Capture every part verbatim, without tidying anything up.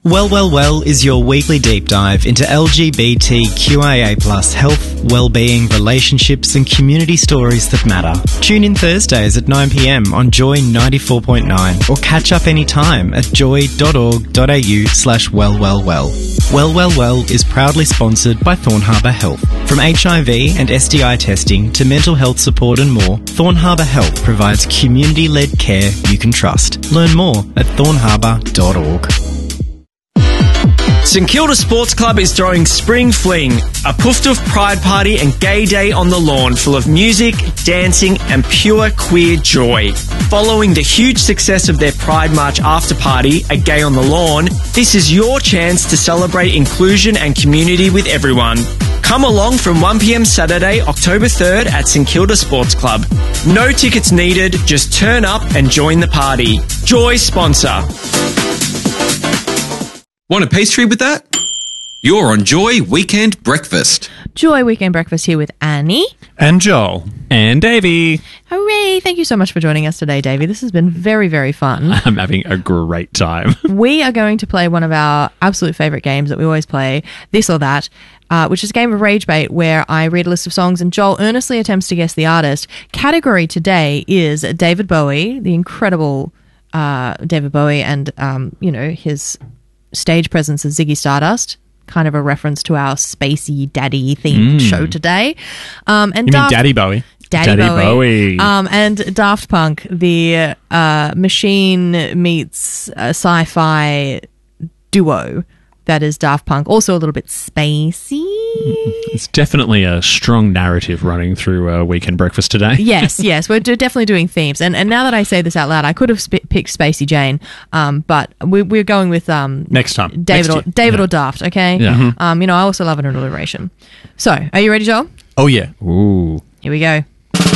Well, Well, Well is your weekly deep dive into L G B T Q I A plus health, well-being, relationships and community stories that matter. Tune in Thursdays at nine p m on Joy ninety-four point nine or catch up anytime at joy.org.au slash wellwellwell. Well, Well, Well is proudly sponsored by Thorn Harbour Health. From H I V and S T I testing to mental health support and more, Thorn Harbour Health provides community-led care you can trust. Learn more at thorn harbour dot org. St Kilda Sports Club is throwing Spring Fling, a Pooftoof pride party and gay day on the lawn full of music, dancing and pure queer joy. Following the huge success of their Pride March after party, A Gay on the Lawn, this is your chance to celebrate inclusion and community with everyone. Come along from one p m Saturday, October third at St Kilda Sports Club. No tickets needed, just turn up and join the party. Joy sponsor. Want a pastry with that? You're on Joy Weekend Breakfast. Joy Weekend Breakfast here with Annie. And Joel. And Davey. Hooray! Thank you so much for joining us today, Davey. This has been very, very fun. I'm having a great time. We are going to play one of our absolute favourite games that we always play, This or That, uh, which is a game of Rage Bait where I read a list of songs and Joel earnestly attempts to guess the artist. Category today is David Bowie, the incredible uh, David Bowie and, um, you know, his stage presence as Ziggy Stardust, kind of a reference to our spacey daddy themed Mm. show today. Um, and You Daft- mean Daddy Bowie? Daddy, Daddy Bowie. Bowie. Um, and Daft Punk, the uh, machine meets uh, sci-fi duo that is Daft Punk. Also a little bit spacey. It's definitely a strong narrative running through uh, Weekend Breakfast today. Yes, yes, we're do- definitely doing themes. And and now that I say this out loud, I could have sp- picked Spacey Jane, um, but we, we're going with um, Next time. David Next or year. David Yeah. or Daft. Okay. Yeah. Mhm. Um, you know, I also love an alliteration. So, are you ready, Joel? Oh, yeah. Ooh. Here we go.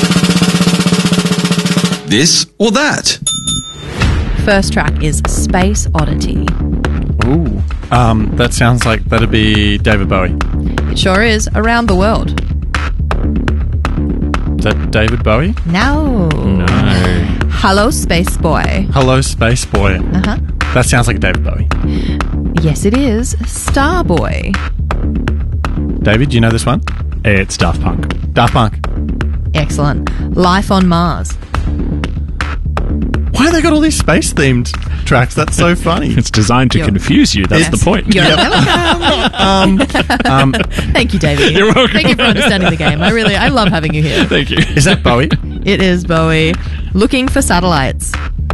This or that? First track is Space Oddity. Ooh. Um, that sounds like that'd be David Bowie. It sure is. Around the World. Is that David Bowie? No. No. Hello, Space Boy. Hello, Space Boy. Uh-huh. That sounds like David Bowie. Yes, it is. Starboy. David, do you know this one? It's Daft Punk. Daft Punk. Excellent. Life on Mars. Why have they got all these space-themed tracks? That's so funny. It's designed to You're- confuse you. That's Yes. the point. You're welcome. um, Thank you, David. You're welcome. Thank you for understanding the game. I really, I love having you here. Thank you. is that Bowie? It is Bowie. Looking for Satellites.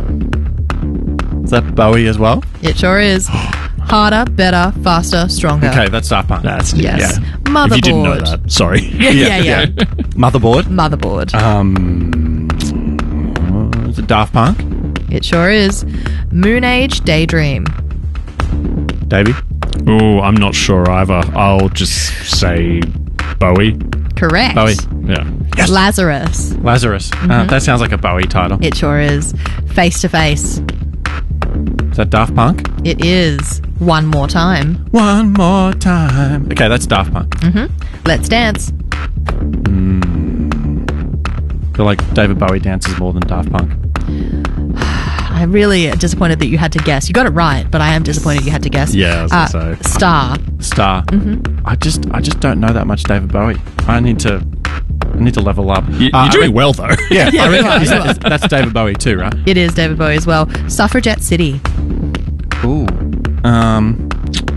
Is that Bowie as well? It sure is. Harder, better, faster, stronger. Okay, that's Daft Punk. That's Yes. yeah. Motherboard. If you didn't know that, sorry. Yeah, yeah, yeah. Motherboard. Motherboard. Um, is it Daft Punk? It sure is. Moon Age Daydream. Davey? Oh, I'm not sure either. I'll just say Bowie. Correct. Bowie. Yeah. Lazarus. Lazarus. Uh, that sounds like a Bowie title. It sure is. Face to Face. Is that Daft Punk? It is. One More Time. One more time. Okay, that's Daft Punk. Let's Dance. I feel like David Bowie dances more than Daft Punk. I'm really disappointed that you had to guess. You got it right, but I am disappointed you had to guess. Yeah, I was gonna uh, say. Star. Star. Mm-hmm. I just, I just don't know that much David Bowie. I need to, I need to level up. You, Uh, you're I doing re- well, though. Yeah, Yeah, I reckon you are, is you that- are. is- that's David Bowie too, right? It is David Bowie as well. Suffragette City. Ooh. Um.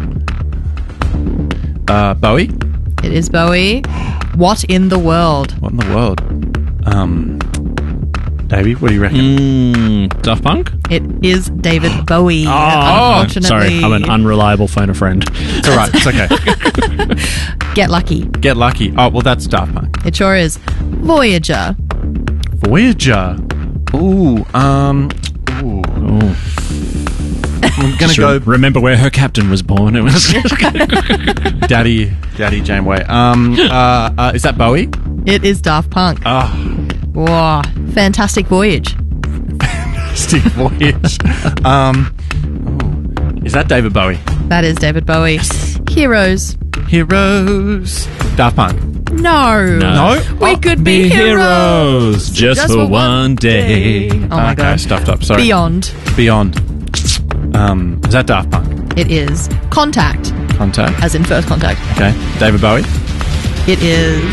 Uh, Bowie. It is Bowie. What in the World? What in the world? Um. Davey, what do you reckon? Mm, Daft Punk? It is David Bowie. Oh, Unfortunately. sorry. I'm an unreliable phone a friend. It's all right. It's okay. Get Lucky. Get lucky. Oh well, that's Daft Punk. It sure is. Voyager. Voyager. Ooh. Um. Ooh. Oh. I'm gonna Just go. re- remember where her captain was born. It was Daddy, Daddy Janeway. Um. Uh, uh. Is that Bowie? It is Daft Punk. Oh. Wow. Fantastic Voyage. Stick Voyage. um. ooh. Is that David Bowie? That is David Bowie. Heroes. Heroes. Daft Punk. No. No? We Oh, could be, heroes. just, for one day. Oh my okay, god. stuffed up. Sorry. Beyond. Beyond. Um. Is that Daft Punk? It is Contact, Contact. as in First Contact. Okay. David Bowie. It is...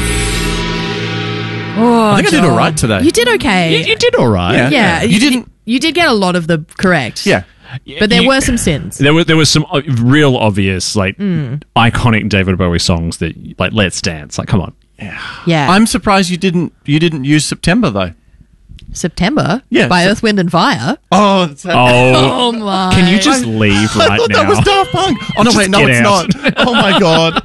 Oh, I think I did Joel. all right today. You did okay. You, you did all right. Yeah. yeah. You didn't- You did get a lot of the correct. Yeah. But there You- were some sins. There were there was some uh, real obvious like Hmm. iconic David Bowie songs that like Let's Dance. Like, come on. Yeah. I'm surprised you didn't you didn't use September though. September Yeah, by so- Earth, Wind and Fire. Oh, that's Oh, Oh my. can you just leave I right thought now? that was Daft Punk. Oh no, Just wait, no, get it's out. not. Oh my god.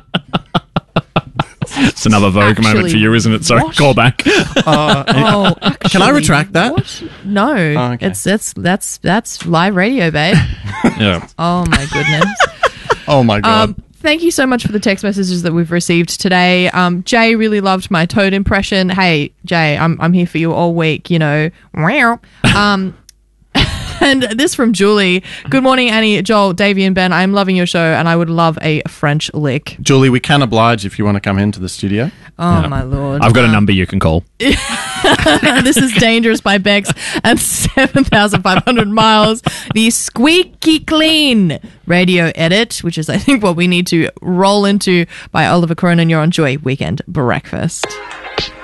It's another Vogue moment Actually, for you, isn't it? Sorry, what? call back. Oh, actually, Can I retract that? what? No. Oh, okay. It's that's that's that's live radio, babe. Yeah. Oh my goodness. Oh my god. Um, thank you so much for the text messages that we've received today. Um, Jay really loved my Toad impression. Hey, Jay, I'm I'm here for you all week. You know, wow. Um, and this from Julie. Good morning, Annie, Joel, Davey, and Ben. I'm loving your show, and I would love a French lick. Julie, we can oblige if you want to come into the studio. Oh my lord. I've got a number you can call. This is Dangerous by Bex and seven thousand five hundred miles. The Squeaky Clean radio edit, which is, I think, what we need to roll into by Oliver Cronin. You're on Joy Weekend Breakfast.